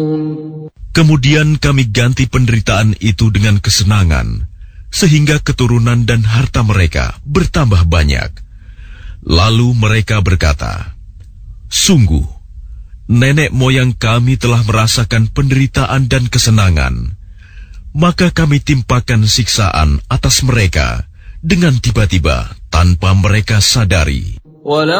Kemudian kami ganti penderitaan itu dengan kesenangan, sehingga keturunan dan harta mereka bertambah banyak. Lalu mereka berkata, "Sungguh, nenek moyang kami telah merasakan penderitaan dan kesenangan, maka kami timpakan siksaan atas mereka dengan tiba-tiba tanpa mereka sadari."